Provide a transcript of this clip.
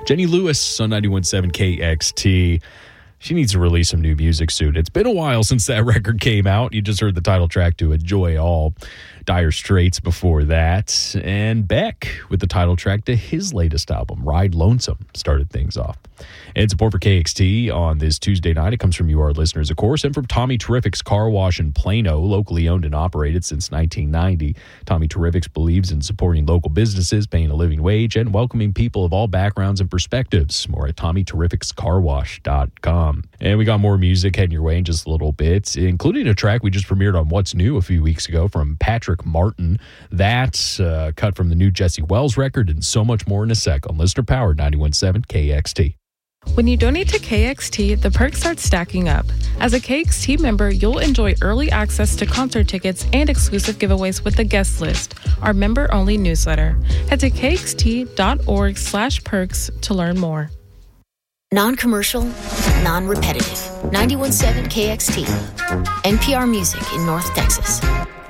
Jenny Lewis on 91.7 KXT. She needs to release some new music soon. It's been a while since that record came out. You just heard the title track to Enjoy All. Dire Straits before that. And Beck with the title track to his latest album, Ride Lonesome, started things off. And support for KXT on this Tuesday night. It comes from you, our listeners, of course, and from Tommy Terrific's Car Wash in Plano, locally owned and operated since 1990. Tommy Terrific's believes in supporting local businesses, paying a living wage, and welcoming people of all backgrounds and perspectives. More at TommyTerrificsCarWash.com. And we got more music heading your way in just a little bit, including a track we just premiered on What's New a few weeks ago from Patrick Martin. That's cut from the new Jesse Wells record, and so much more in a sec on Listener Powered 91.7 KXT. When you donate to KXT, the perks start stacking up. As a KXT member, you'll enjoy early access to concert tickets and exclusive giveaways with the guest list, our member-only newsletter. Head to kxt.org/perks to learn more. Non-commercial, non-repetitive. 91.7 KXT. NPR Music in North Texas.